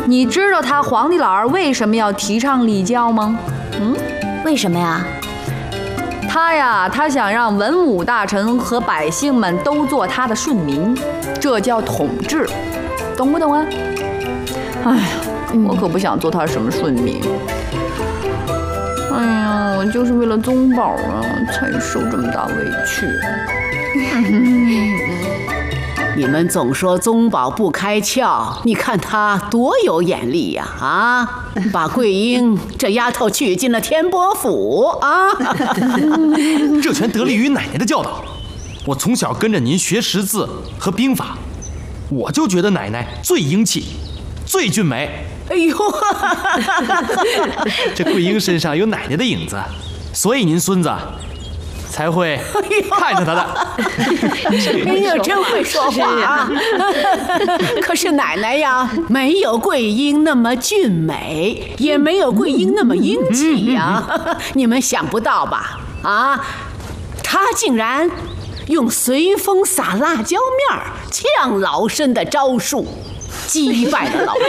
你知道他皇帝老儿为什么要提倡礼教吗？ 为什么呀？ 他想让文武大臣和百姓们都做他的顺民，这叫统治，懂不懂啊？哎呀，我可不想做他什么顺民。哎呀，我就是为了宗宝啊，才受这么大委屈。 你们总说宗宝不开窍，你看他多有眼力呀！啊，把桂英这丫头娶进了天波府啊！ 这全得力于奶奶的教导。我从小跟着您学识字和兵法，我就觉得奶奶最英气，最俊美。 哎呦， 这桂英身上有奶奶的影子，所以您孙子才会看着他的。 哎呀，真会说话啊！可是奶奶呀，没有桂英那么俊美，也没有桂英那么英气呀。你们想不到吧？啊，她竟然用随风撒辣椒面儿呛老身的招数，击败了老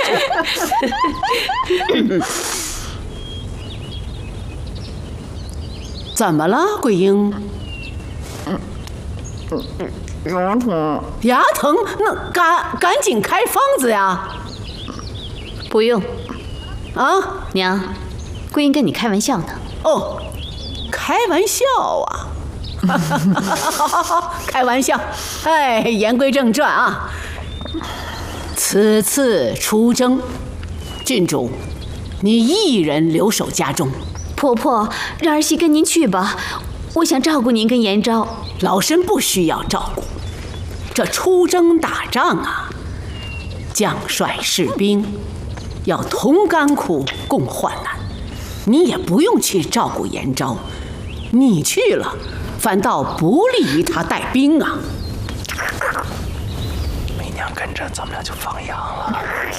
身。怎么了，桂英？ 牙疼。 牙疼？那赶紧开方子呀！ 不用， 啊， 娘，桂英跟你开玩笑呢。 哦，开玩笑啊！开玩笑。哎，言归正传啊。此次出征，郡主，你一人留守家中。 婆婆，让儿媳跟您去吧，我想照顾您跟延昭。 老身不需要照顾。这出征打仗啊，将帅士兵要同甘苦共患难，你也不用去照顾延昭，你去了反倒不利于他带兵啊。 媚娘跟着咱们俩就放羊了。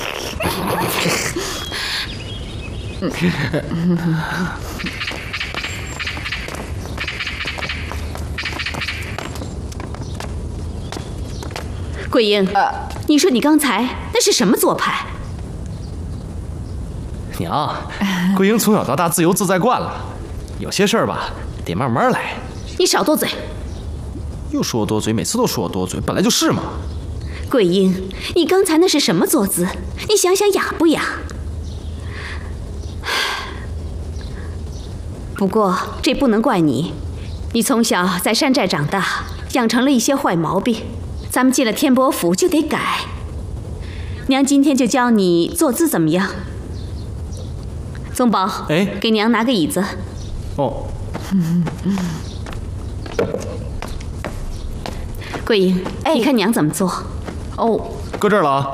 桂英，你说你刚才那是什么做派？ 娘，桂英从小到大自由自在惯了，有些事儿吧得慢慢来。 你少多嘴。 又说我多嘴，每次都说我多嘴，本来就是嘛。 桂英，你刚才那是什么坐姿？你想想雅不雅？不过这不能怪你，你从小在山寨长大，养成了一些坏毛病。咱们进了天波府就得改。娘今天就教你坐姿怎么样？宗宝， 哎， 给娘拿个椅子。 哦。 桂英，你看娘怎么做？ 哦， 搁这儿了啊。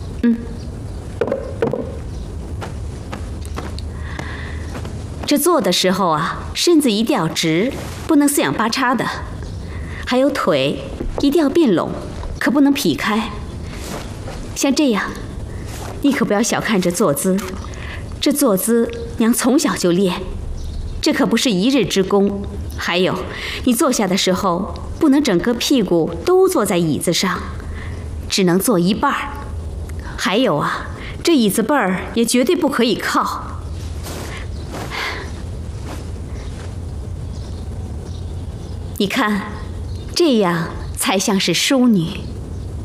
这坐的时候啊，身子一定要直，不能四仰八叉的。还有腿一定要并拢，可不能劈开。像这样，你可不要小看这坐姿。这坐姿娘从小就练，这可不是一日之功。还有，你坐下的时候不能整个屁股都坐在椅子上，只能坐一半儿。还有啊，这椅子背儿也绝对不可以靠。你看，这样才像是淑女。